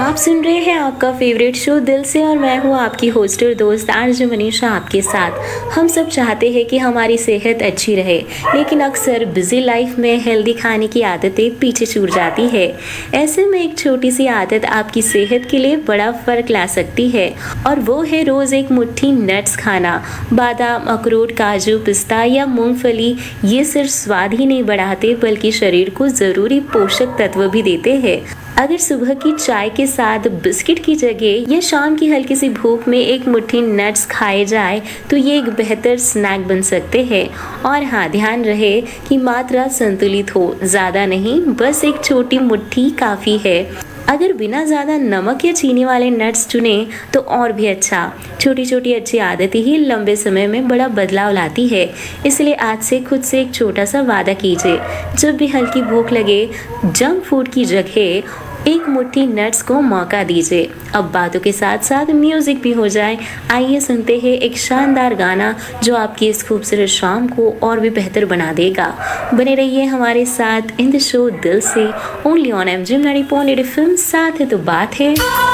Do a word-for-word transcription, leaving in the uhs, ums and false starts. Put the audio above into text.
आप सुन रहे हैं आपका फेवरेट शो दिल से और मैं हूँ आपकी होस्ट और दोस्त आरजे मनीषा आपके साथ। हम सब चाहते हैं कि हमारी सेहत अच्छी रहे, लेकिन अक्सर बिजी लाइफ में हेल्दी खाने की आदतें पीछे छूट जाती है। ऐसे में एक छोटी सी आदत आपकी सेहत के लिए बड़ा फर्क ला सकती है और वो है रोज एक मुट्ठी नट्स खाना। बादाम, अखरोट, काजू, पिस्ता या मूंगफली ये सिर्फ स्वाद ही नहीं बढ़ाते बल्कि शरीर को जरूरी पोषक तत्व भी देते हैं। अगर सुबह की चाय के साथ बिस्किट की जगह या शाम की हल्की सी भूख में एक मुट्ठी नट्स खाए जाए तो ये एक बेहतर स्नैक बन सकते हैं। और हाँ, ध्यान रहे कि मात्रा संतुलित हो, ज्यादा नहीं, बस एक छोटी मुट्ठी काफी है। अगर बिना ज़्यादा नमक या चीनी वाले नट्स चुने तो और भी अच्छा। छोटी छोटी अच्छी आदतें ही लंबे समय में बड़ा बदलाव लाती है। इसलिए आज से खुद से एक छोटा सा वादा कीजिए, जब भी हल्की भूख लगे जंक फूड की जगह एक मुट्ठी नट्स को मौका दीजिए। अब बातों के साथ साथ म्यूजिक भी हो जाए। आइए सुनते हैं एक शानदार गाना जो आपकी इस खूबसूरत शाम को और भी बेहतर बना देगा। बने रहिए हमारे साथ इन द शो दिल से, only on M G ninety point eight F M. साथ है तो बात है।